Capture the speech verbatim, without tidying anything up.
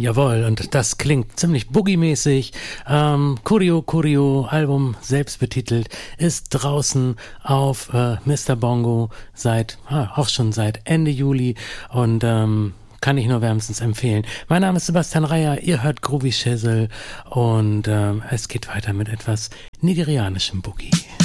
Jawohl, und das klingt ziemlich boogie-mäßig. Ähm, Curio Curio, Album selbst betitelt, ist draußen auf äh, Mister Bongo seit, ah, auch schon seit Ende Juli und ähm, kann ich nur wärmstens empfehlen. Mein Name ist Sebastian Reyer, ihr hört Groovy Shizzle und ähm, es geht weiter mit etwas nigerianischem Boogie.